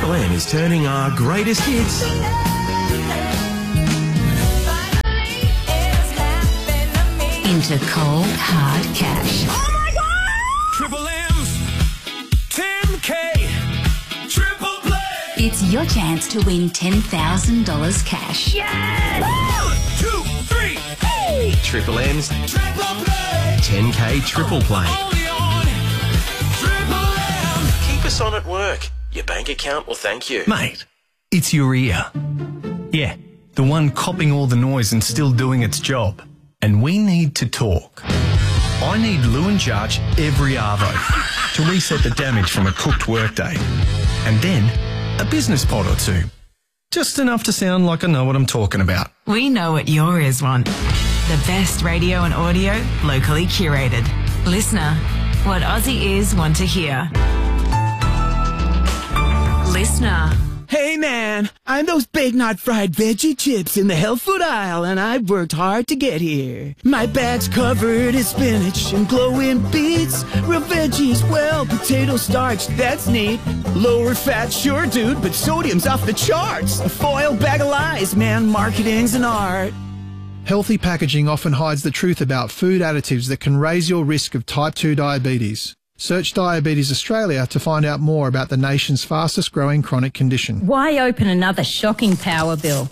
Triple M is turning our greatest hits into cold, hard cash. Oh my God! Triple M's 10K Triple Play. It's your chance to win $10,000 cash. Yes! 1, 2, 3, hey! Triple M's Triple Play. 10K Triple Play. Only on Triple M. Keep us on at work. Your bank account will thank you. Mate, it's your ear. Yeah, the one copping all the noise and still doing its job. And we need to talk. I need Lewin Jarch every arvo to reset the damage from a cooked workday. And then a business pod or two. Just enough to sound like I know what I'm talking about. We know what your ears want. The best radio and audio, locally curated. Listener, what Aussie ears want to hear. Listener. Hey man, I'm those baked not fried veggie chips in the health food aisle, and I've worked hard to get here. My bag's covered in spinach and glowing beets, real veggies, well, potato starch, that's neat. Lower fat, sure dude, but sodium's off the charts. A foil bag of lies, man, marketing's an art. Healthy packaging often hides the truth about food additives that can raise your risk of type 2 diabetes. Search Diabetes Australia to find out more about the nation's fastest growing chronic condition. Why open another shocking power bill?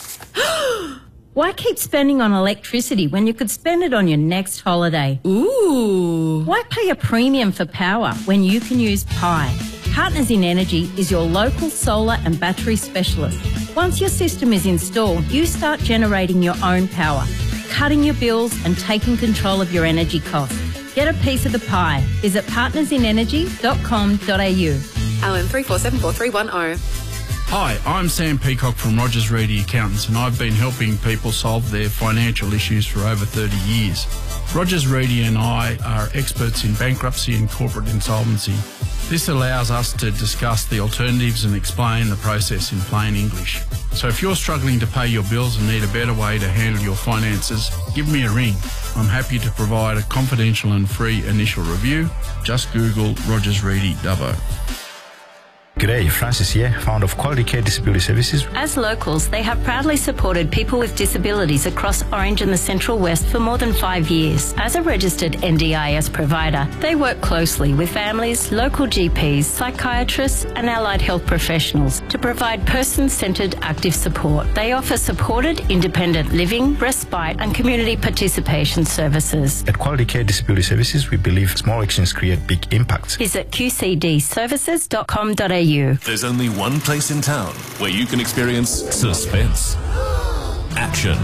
Why keep spending on electricity when you could spend it on your next holiday? Ooh. Why pay a premium for power when you can use Pi? Partners in Energy is your local solar and battery specialist. Once your system is installed, you start generating your own power, cutting your bills and taking control of your energy costs. Get a piece of the pie. Visit partnersinenergy.com.au. LM 34743110. Hi, I'm Sam Peacock from Rogers Reedy Accountants, and I've been helping people solve their financial issues for over 30 years. Rogers Reedy and I are experts in bankruptcy and corporate insolvency. This allows us to discuss the alternatives and explain the process in plain English. So if you're struggling to pay your bills and need a better way to handle your finances, give me a ring. I'm happy to provide a confidential and free initial review. Just Google Rogers Reedy Dubbo. G'day, Francis here, founder of Quality Care Disability Services. As locals, they have proudly supported people with disabilities across Orange and the Central West for more than 5 years. As a registered NDIS provider, they work closely with families, local GPs, psychiatrists and allied health professionals to provide person-centred active support. They offer supported independent living, respite and community participation services. At Quality Care Disability Services, we believe small actions create big impacts. Visit qcdservices.com.au. There's only one place in town where you can experience suspense, action,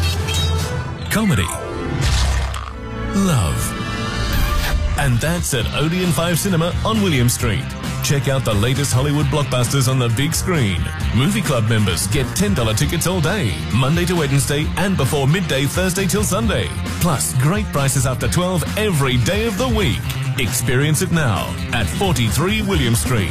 comedy, love. And that's at Odeon 5 Cinema on William Street. Check out the latest Hollywood blockbusters on the big screen. Movie Club members get $10 tickets all day, Monday to Wednesday and before midday Thursday till Sunday. Plus great prices after 12 every day of the week. Experience it now at 43 William Street.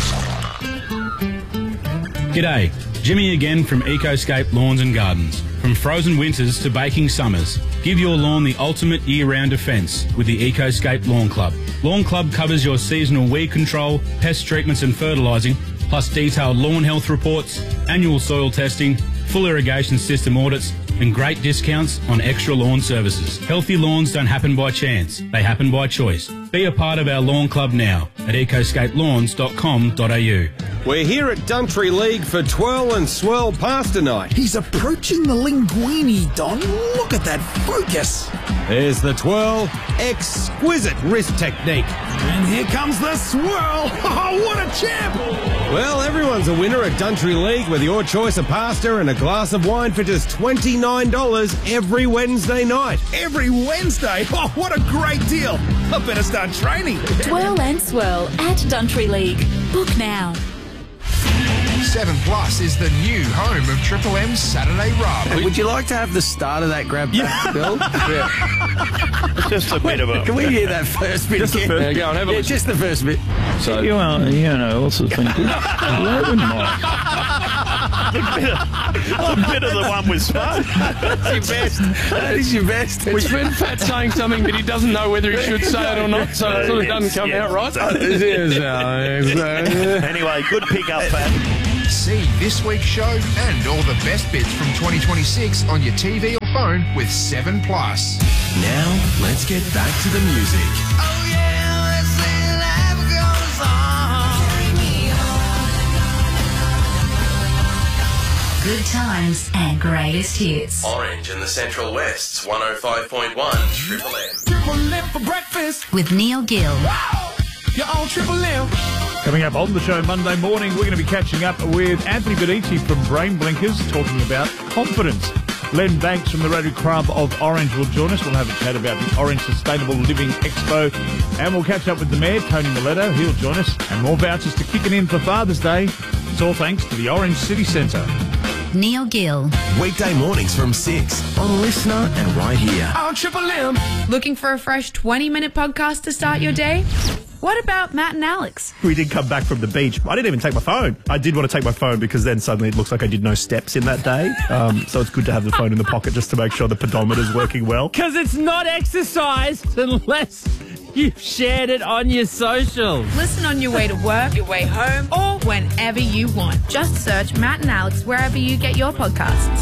G'day, Jimmy again from Ecoscape Lawns and Gardens. From frozen winters to baking summers, give your lawn the ultimate year-round defence with the Ecoscape Lawn Club. Lawn Club covers your seasonal weed control, pest treatments and fertilising, plus detailed lawn health reports, annual soil testing, full irrigation system audits and great discounts on extra lawn services. Healthy lawns don't happen by chance, they happen by choice. Be a part of our lawn club now at ecoscapelawns.com.au. We're here at Duntry League for Twirl and Swirl Pasta Night. He's approaching the linguine, Don. Look at that focus. There's the twirl, exquisite wrist technique. And here comes the swirl. Oh, what a champ! Well, everyone's a winner at Duntry League with your choice of pasta and a glass of wine for just $29 every Wednesday night. Every Wednesday? Oh, what a great deal. I better start training. Twirl and Swirl at Duntry League. Book now. 7 Plus is the new home of Triple M's Saturday Rub. Would you like to have the start of that grab back, Bill? Yeah. It's just a bit of a... Can we hear that first bit just again? Yeah, go on, have a listen. Just the first bit. So, you know, also thinking, 11 miles. The bit of the one with smoke. That's your best. That is your best. It's been Fat saying something, but he doesn't know whether he should say it or not, so it sort of doesn't come out right. Anyway, good pick up, Fat. See this week's show and all the best bits from 2026 on your TV or phone with 7 Plus. Now, let's get back to the music. Oh yeah, let's say life goes on. Carry me on. Good times and greatest hits. Orange in the Central West's 105.1 Triple M. Triple M for breakfast. With Neil Gill. Wow. You're on Triple M. Coming up on the show Monday morning, we're going to be catching up with Anthony Benici from Brain Blinkers, talking about confidence. Len Banks from the Rotary Club of Orange will join us. We'll have a chat about the Orange Sustainable Living Expo. And we'll catch up with the Mayor, Tony Miletto. He'll join us. And more vouchers to kicking in for Father's Day. It's all thanks to the Orange City Centre. Neil Gill. Weekday mornings from 6 on Listener and right here. On Triple M. Looking for a fresh 20-minute podcast to start your day? What about Matt and Alex? We did come back from the beach. I didn't even take my phone. I did want to take my phone because then suddenly it looks like I did no steps in that day. So it's good to have the phone in the pocket just to make sure the pedometer's working well. Because it's not exercise unless you've shared it on your socials. Listen on your way to work, your way home, or whenever you want. Just search Matt and Alex wherever you get your podcasts.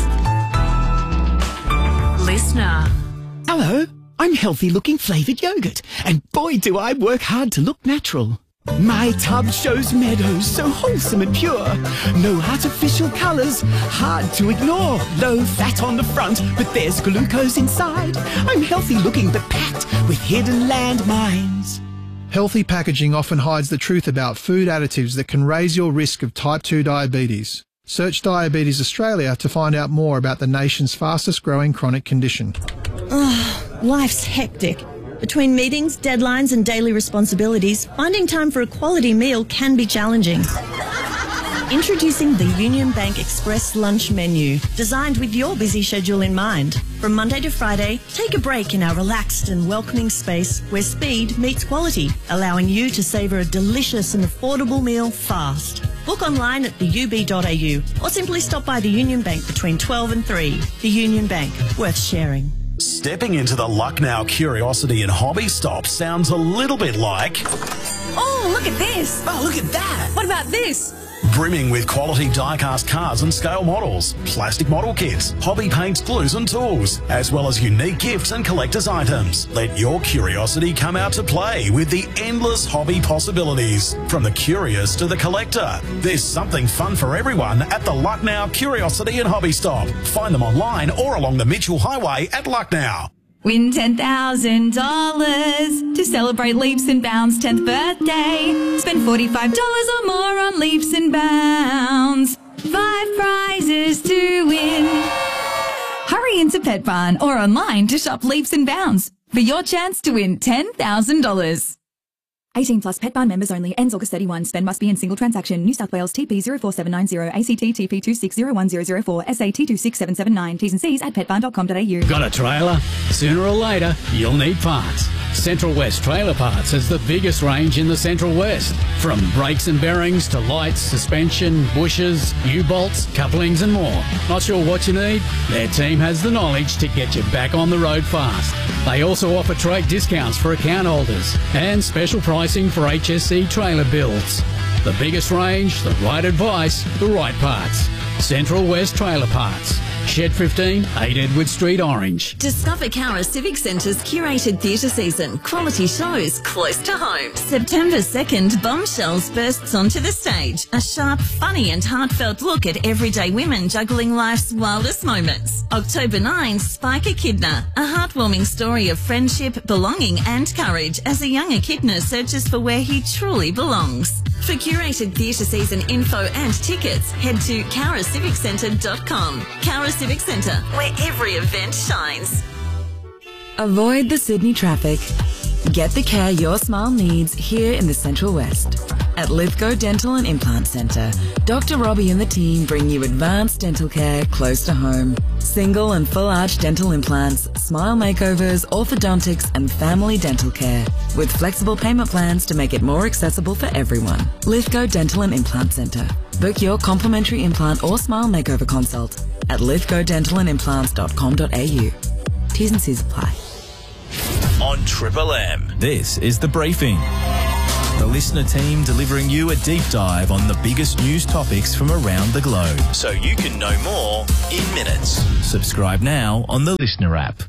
Listener. Hello. I'm healthy-looking flavoured yogurt, and boy do I work hard to look natural. My tub shows meadows so wholesome and pure. No artificial colours, hard to ignore. Low fat on the front, but there's glucose inside. I'm healthy-looking but packed with hidden landmines. Healthy packaging often hides the truth about food additives that can raise your risk of type 2 diabetes. Search Diabetes Australia to find out more about the nation's fastest growing chronic condition. Life's hectic. Between meetings, deadlines and daily responsibilities, finding time for a quality meal can be challenging. Introducing the Union Bank Express Lunch Menu, designed with your busy schedule in mind. From Monday to Friday, take a break in our relaxed and welcoming space where speed meets quality, allowing you to savour a delicious and affordable meal fast. Book online at theub.au or simply stop by the Union Bank between 12 and 3. The Union Bank, worth sharing. Stepping into the Lucknow Curiosity and Hobby Stop sounds a little bit like... Oh, look at this. Oh, look at that. What about this? Brimming with quality die-cast cars and scale models, plastic model kits, hobby paints, glues and tools, as well as unique gifts and collector's items. Let your curiosity come out to play with the endless hobby possibilities. From the curious to the collector, there's something fun for everyone at the Lucknow Curiosity and Hobby Stop. Find them online or along the Mitchell Highway at Lucknow. Win $10,000 to celebrate Leaps and Bounds' 10th birthday. Spend $45 or more on Leaps and Bounds. 5 prizes to win. Hurry into Pet Barn or online to shop Leaps and Bounds for your chance to win $10,000. 18 plus Pet Barn members only. Ends August 31. Spend must be in single transaction. New South Wales TP 04790. ACT TP 2601004. SA T26779. T's and C's at petbarn.com.au. Got a trailer? Sooner or later, you'll need parts. Central West Trailer Parts has the biggest range in the Central West. From brakes and bearings to lights, suspension, bushes, U-bolts, couplings and more. Not sure what you need? Their team has the knowledge to get you back on the road fast. They also offer trade discounts for account holders and special pricing for HSC trailer builds. The biggest range, the right advice, the right parts. Central West Trailer Parts. Shed 15, 8 Edward Street, Orange. Discover Cowra Civic Centre's curated theatre season. Quality shows close to home. September 2nd, Bombshells bursts onto the stage. A sharp, funny and heartfelt look at everyday women juggling life's wildest moments. October 9, Spike Echidna. A heartwarming story of friendship, belonging and courage as a young echidna searches for where he truly belongs. For curated theatre season info and tickets, head to cowraciviccentre.com. Cowra Civic Centre, where every event shines. Avoid the Sydney traffic. Get the care your smile needs here in the Central West. At Lithgow Dental and Implant Centre, Dr. Robbie and the team bring you advanced dental care close to home. Single and full arch dental implants, smile makeovers, orthodontics and family dental care. With flexible payment plans to make it more accessible for everyone. Lithgow Dental and Implant Centre. Book your complimentary implant or smile makeover consult at lithgodentalandimplants.com.au. T's and C's apply. On Triple M, this is The Briefing. The listener team delivering you a deep dive on the biggest news topics from around the globe, so you can know more in minutes. Subscribe now on the Listener app.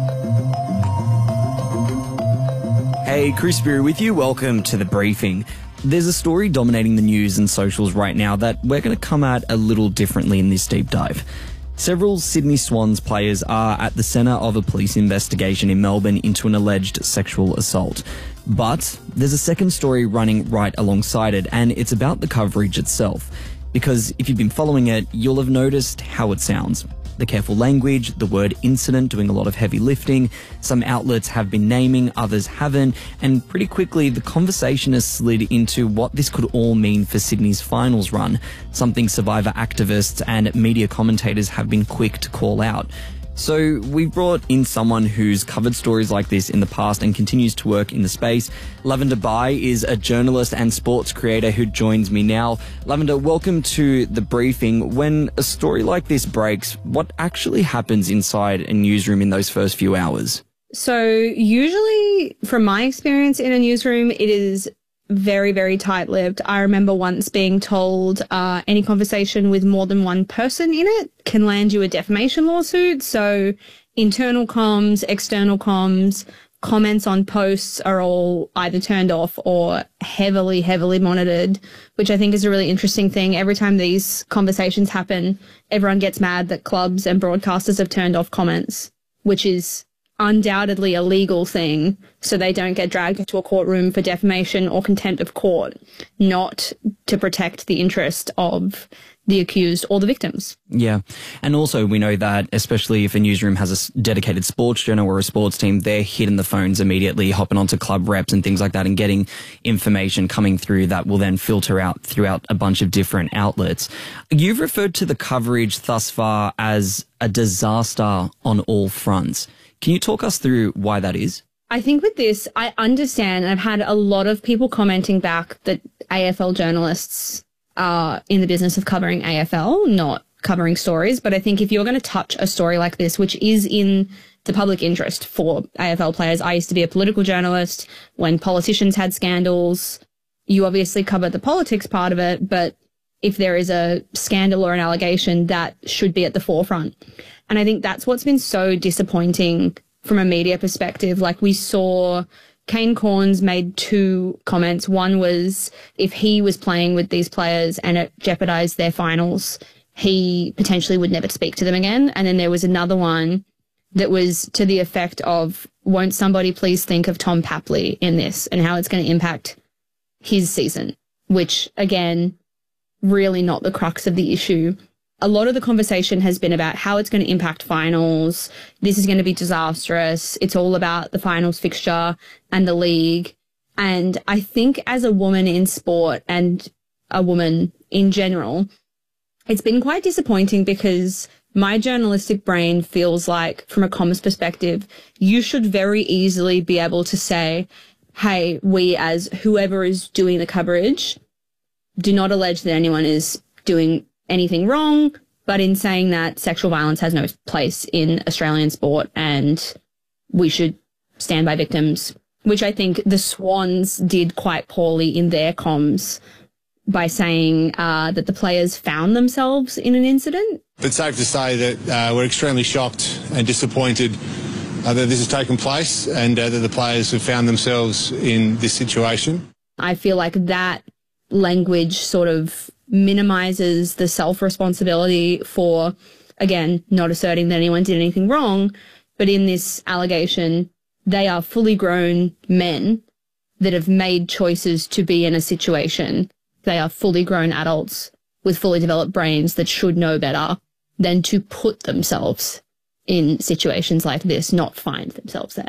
Hey, Chris Beery with you. Welcome to The Briefing. There's a story dominating the news and socials right now that we're going to come at a little differently in this deep dive. Several Sydney Swans players are at the centre of a police investigation in Melbourne into an alleged sexual assault. But there's a second story running right alongside it, and it's about the coverage itself. Because if you've been following it, you'll have noticed how it sounds. The careful language, the word incident doing a lot of heavy lifting. Some outlets have been naming, others haven't, and pretty quickly the conversation has slid into what this could all mean for Sydney's finals run, something survivor activists and media commentators have been quick to call out. So we brought in someone who's covered stories like this in the past and continues to work in the space. Lavender Bai is a journalist and sports creator who joins me now. Lavender, welcome to The Briefing. When a story like this breaks, what actually happens inside a newsroom in those first few hours? So usually, from my experience in a newsroom, it is very, very tight-lipped. I remember once being told any conversation with more than one person in it can land you a defamation lawsuit. So internal comms, external comms, comments on posts are all either turned off or heavily, heavily monitored, which I think is a really interesting thing. Every time these conversations happen, everyone gets mad that clubs and broadcasters have turned off comments, which is undoubtedly a legal thing, so they don't get dragged into a courtroom for defamation or contempt of court, not to protect the interest of the accused or the victims. Yeah. And also we know that, especially if a newsroom has a dedicated sports journal or a sports team, they're hitting the phones immediately, hopping onto club reps and things like that and getting information coming through that will then filter out throughout a bunch of different outlets. You've referred to the coverage thus far as a disaster on all fronts. Can you talk us through why that is? I think with this, I understand, and I've had a lot of people commenting back that AFL journalists are in the business of covering AFL, not covering stories. But I think if you're going to touch a story like this, which is in the public interest for AFL players, I used to be a political journalist. When politicians had scandals, you obviously cover the politics part of it, but if there is a scandal or an allegation, that should be at the forefront. And I think that's what's been so disappointing from a media perspective. Like, we saw Kane Cornes made two comments. One was if he was playing with these players and it jeopardized their finals, he potentially would never speak to them again. And then there was another one that was to the effect of, won't somebody please think of Tom Papley in this and how it's going to impact his season, which, again, really not the crux of the issue. A lot of the conversation has been about how it's going to impact finals. This is going to be disastrous. It's all about the finals fixture and the league. And I think as a woman in sport and a woman in general, it's been quite disappointing because my journalistic brain feels like, from a comms perspective, you should very easily be able to say, hey, we as whoever is doing the coverage do not allege that anyone is doing anything wrong, but in saying that, sexual violence has no place in Australian sport and we should stand by victims, which I think the Swans did quite poorly in their comms by saying that the players found themselves in an incident. It's safe to say that we're extremely shocked and disappointed that this has taken place and that the players have found themselves in this situation. I feel like that language sort of minimises the self-responsibility for, again, not asserting that anyone did anything wrong, but in this allegation, they are fully grown men that have made choices to be in a situation. They are fully grown adults with fully developed brains that should know better than to put themselves in situations like this, not find themselves there.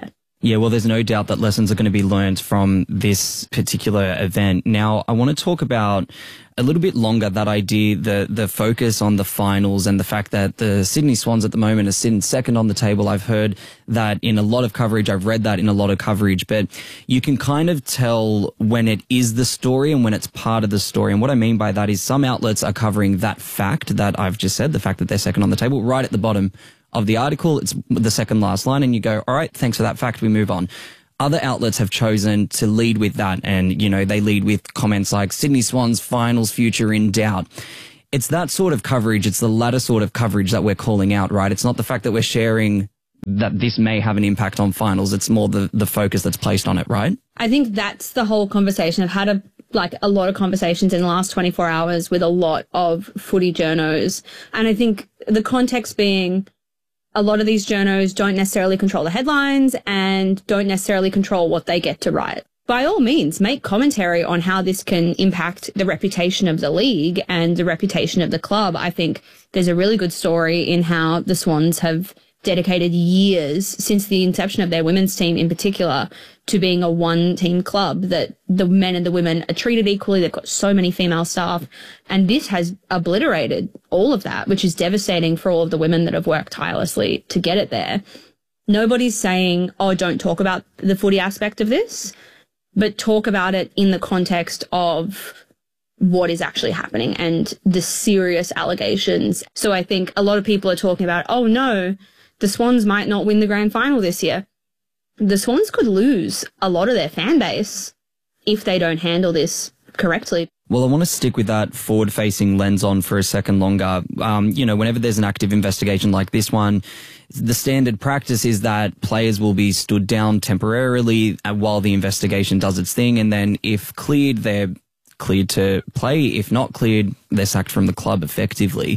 Yeah, well, there's no doubt that lessons are going to be learned from this particular event. Now, I want to talk about a little bit longer that idea, the focus on the finals and the fact that the Sydney Swans at the moment are sitting second on the table. I've heard that in a lot of coverage. I've read that in a lot of coverage, but you can kind of tell when it is the story and when it's part of the story. And what I mean by that is some outlets are covering that fact that I've just said, the fact that they're second on the table, right at the bottom of the article. It's the second last line, and you go, all right, thanks for that fact, we move on. Other outlets have chosen to lead with that, and, you know, they lead with comments like Sydney Swans finals future in doubt. It's that sort of coverage, it's the latter sort of coverage that we're calling out, right? It's not the fact that we're sharing that this may have an impact on finals, it's more the focus that's placed on it, right? I think that's the whole conversation. I've had a lot of conversations in the last 24 hours with a lot of footy journos, and I think the context being a lot of these journos don't necessarily control the headlines and don't necessarily control what they get to write. By all means, make commentary on how this can impact the reputation of the league and the reputation of the club. I think there's a really good story in how the Swans have dedicated years since the inception of their women's team in particular to being a one-team club, that the men and the women are treated equally. They've got so many female staff, and this has obliterated all of that, which is devastating for all of the women that have worked tirelessly to get it there. Nobody's saying, oh, don't talk about the footy aspect of this, but talk about it in the context of what is actually happening and the serious allegations. So I think a lot of people are talking about, oh no, the Swans might not win the grand final this year. The Swans could lose a lot of their fan base if they don't handle this correctly. Well, I want to stick with that forward-facing lens on for a second longer. You know, whenever there's an active investigation like this one, the standard practice is that players will be stood down temporarily while the investigation does its thing, and then if cleared, they're cleared to play. If not cleared, they're sacked from the club effectively.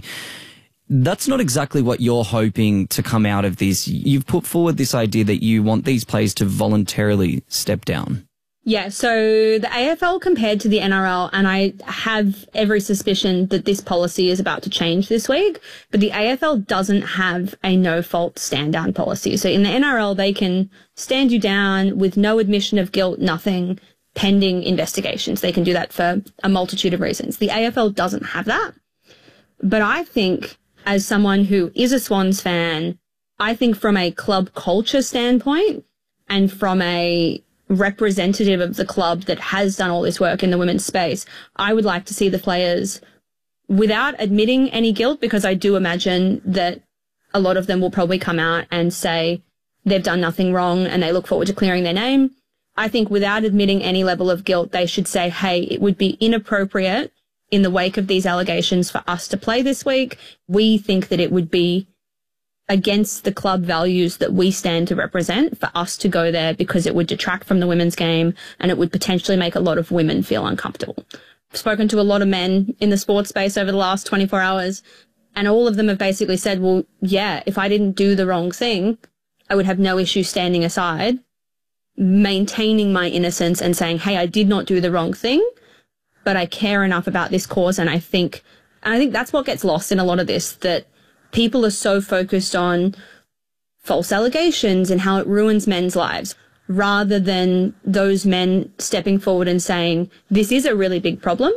That's not exactly what you're hoping to come out of this. You've put forward this idea that you want these players to voluntarily step down. Yeah, so the AFL compared to the NRL, and I have every suspicion that this policy is about to change this week, but the AFL doesn't have a no-fault stand-down policy. So in the NRL, they can stand you down with no admission of guilt, nothing, pending investigations. They can do that for a multitude of reasons. The AFL doesn't have that. But I think, as someone who is a Swans fan, I think from a club culture standpoint and from a representative of the club that has done all this work in the women's space, I would like to see the players, without admitting any guilt, because I do imagine that a lot of them will probably come out and say they've done nothing wrong and they look forward to clearing their name. I think without admitting any level of guilt, they should say, hey, it would be inappropriate in the wake of these allegations for us to play this week. We think that it would be against the club values that we stand to represent for us to go there, because it would detract from the women's game and it would potentially make a lot of women feel uncomfortable. I've spoken to a lot of men in the sports space over the last 24 hours, and all of them have basically said, well, yeah, if I didn't do the wrong thing, I would have no issue standing aside, maintaining my innocence and saying, hey, I did not do the wrong thing, but I care enough about this cause. And I think that's what gets lost in a lot of this, that people are so focused on false allegations and how it ruins men's lives, rather than those men stepping forward and saying, this is a really big problem.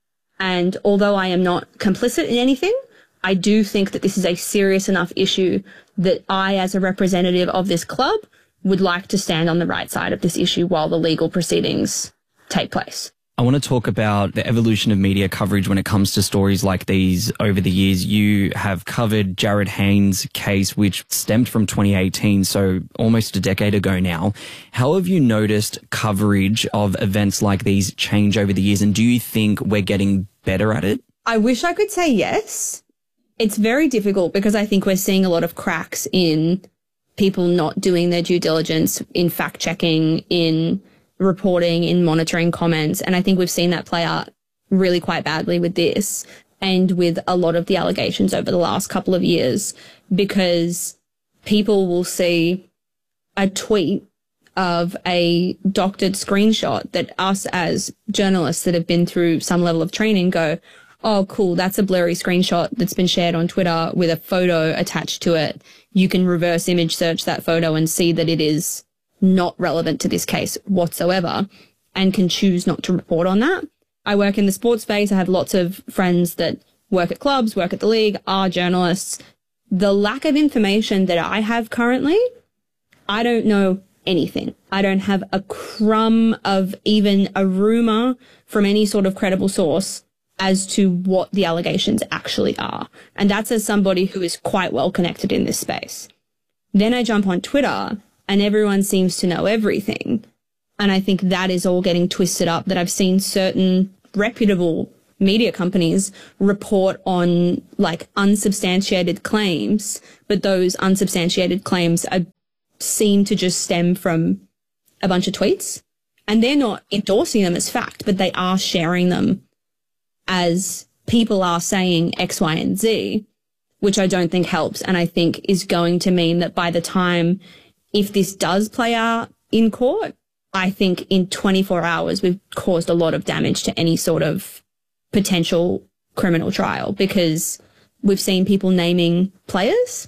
And although I am not complicit in anything, I do think that this is a serious enough issue that I, as a representative of this club, would like to stand on the right side of this issue while the legal proceedings take place. I want to talk about the evolution of media coverage when it comes to stories like these over the years. You have covered Jared Haynes' case, which stemmed from 2018, so almost a decade ago now. How have you noticed coverage of events like these change over the years, and do you think we're getting better at it? I wish I could say yes. It's very difficult because I think we're seeing a lot of cracks in people not doing their due diligence, in fact-checking, in reporting, in monitoring comments. And I think we've seen that play out really quite badly with this and with a lot of the allegations over the last couple of years, because people will see a tweet of a doctored screenshot that us as journalists that have been through some level of training go, oh, cool, that's a blurry screenshot that's been shared on Twitter with a photo attached to it. You can reverse image search that photo and see that it is not relevant to this case whatsoever and can choose not to report on that. I work in the sports space. I have lots of friends that work at clubs, work at the league, are journalists. The lack of information that I have currently, I don't know anything. I don't have a crumb of even a rumor from any sort of credible source as to what the allegations actually are. And that's as somebody who is quite well connected in this space. Then I jump on Twitter and everyone seems to know everything. And I think that is all getting twisted up, that I've seen certain reputable media companies report on like unsubstantiated claims, but those unsubstantiated claims seem to just stem from a bunch of tweets. And they're not endorsing them as fact, but they are sharing them as people are saying X, Y, and Z, which I don't think helps. And I think is going to mean that by the time, if this does play out in court, I think in 24 hours, we've caused a lot of damage to any sort of potential criminal trial, because we've seen people naming players,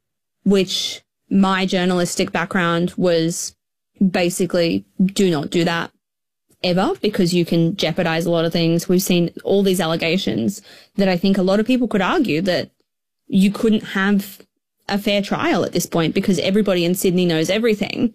which my journalistic background was basically do not do that ever, because you can jeopardize a lot of things. We've seen all these allegations that I think a lot of people could argue that you couldn't have a fair trial at this point because everybody in Sydney knows everything.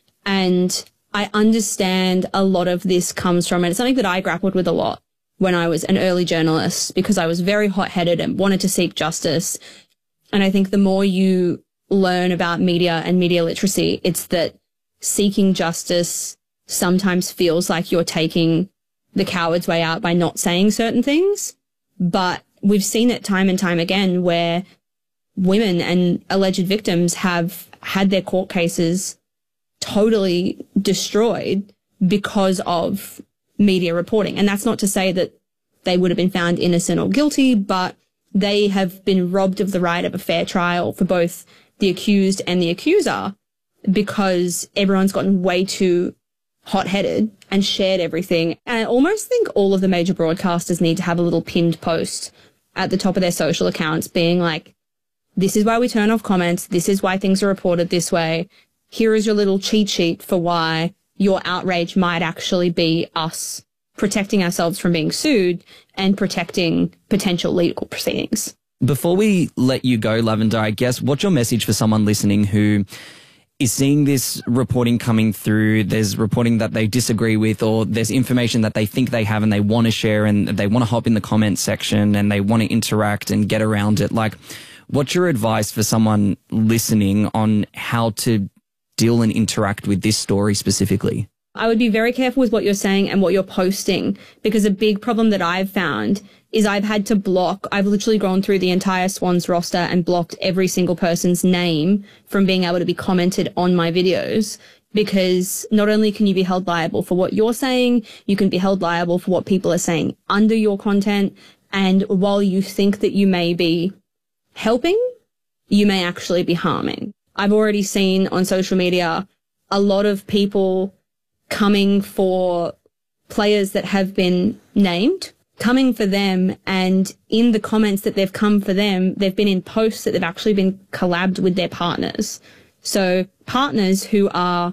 And I understand a lot of this comes from, and it's something that I grappled with a lot when I was an early journalist, because I was very hot-headed and wanted to seek justice. And I think the more you learn about media and media literacy, it's that seeking justice sometimes feels like you're taking the coward's way out by not saying certain things. But we've seen it time and time again where women and alleged victims have had their court cases totally destroyed because of media reporting. And that's not to say that they would have been found innocent or guilty, but they have been robbed of the right of a fair trial for both the accused and the accuser, because everyone's gotten way too hot-headed and shared everything. And I almost think all of the major broadcasters need to have a little pinned post at the top of their social accounts being like, this is why we turn off comments. This is why things are reported this way. Here is your little cheat sheet for why your outrage might actually be us protecting ourselves from being sued and protecting potential legal proceedings. Before we let you go, Lavender, I guess, what's your message for someone listening who is seeing this reporting coming through? There's reporting that they disagree with, or there's information that they think they have and they want to share and they want to hop in the comments section and they want to interact and get around it. Like, what's your advice for someone listening on how to deal and interact with this story specifically? I would be very careful with what you're saying and what you're posting, because a big problem that I've found is I've had to block. I've literally gone through the entire Swans roster and blocked every single person's name from being able to be commented on my videos, because not only can you be held liable for what you're saying, you can be held liable for what people are saying under your content. And while you think that you may be helping, you may actually be harming. I've already seen on social media a lot of people coming for players that have been named, coming for them, and in the comments that they've come for them, they've been in posts that they've actually been collabed with their partners. So partners who are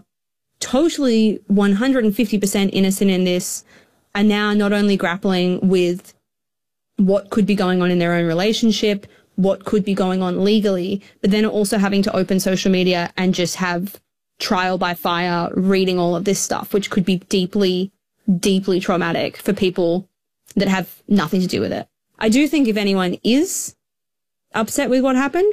totally 150% innocent in this are now not only grappling with what could be going on in their own relationship, what could be going on legally, but then also having to open social media and just have trial by fire reading all of this stuff, which could be deeply, deeply traumatic for people that have nothing to do with it. I do think if anyone is upset with what happened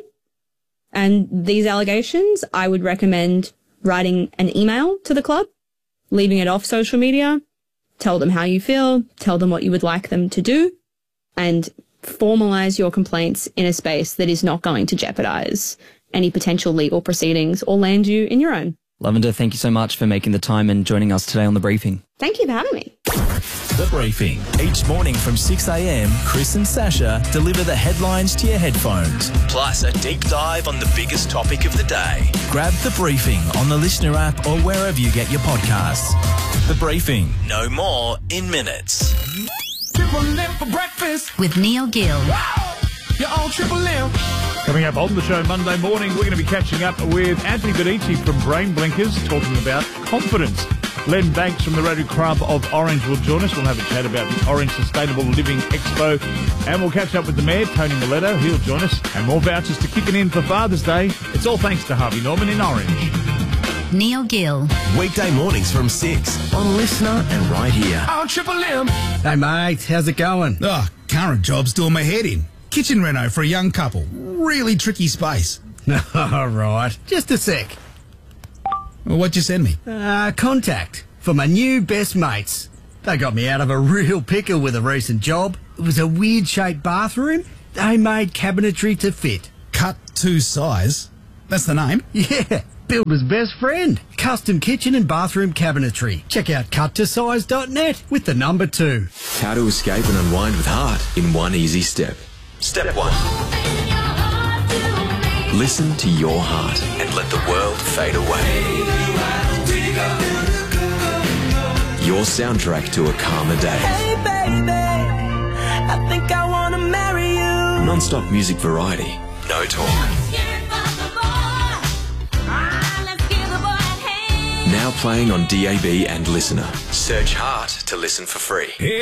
and these allegations, I would recommend writing an email to the club, leaving it off social media, tell them how you feel, tell them what you would like them to do, and formalize your complaints in a space that is not going to jeopardize any potential legal proceedings or land you in your own. Lavender, thank you so much for making the time and joining us today on The Briefing. Thank you for having me. The Briefing. Each morning from 6 a.m, Chris and Sasha deliver the headlines to your headphones, plus a deep dive on the biggest topic of the day. Grab The Briefing on the Listener app or wherever you get your podcasts. The Briefing. No more in minutes. Triple M for breakfast with Neil Gill. Wow. You're on Triple M. Coming up on the show Monday morning, we're going to be catching up with Anthony Benici from Brain Blinkers, talking about confidence. Len Banks from the Rotary Club of Orange will join us. We'll have a chat about the Orange Sustainable Living Expo. And we'll catch up with the Mayor, Tony Miletto. He'll join us. And more vouchers to kick it in for Father's Day. It's all thanks to Harvey Norman in Orange. Neil Gill. Weekday mornings from 6 on Listener and right here. On Triple M. Hey, mate, how's it going? Oh, current job's doing my head in. Kitchen reno for a young couple. Really tricky space. All right, just a sec. Well, what'd you send me? Contact for my new best mates. They got me out of a real pickle with a recent job. It was a weird-shaped bathroom. They made cabinetry to fit. Cut to size? That's the name? Yeah, builder's best friend. Custom kitchen and bathroom cabinetry. Check out cuttosize.net with the number 2. How to escape and unwind with heart in one easy step. Step 1. Listen to your heart and let the world fade away. Your soundtrack to a calmer day. Hey baby, I think I wanna marry you. Non-stop music variety, no talk. Now playing on DAB and Listener. Search Heart to listen for free.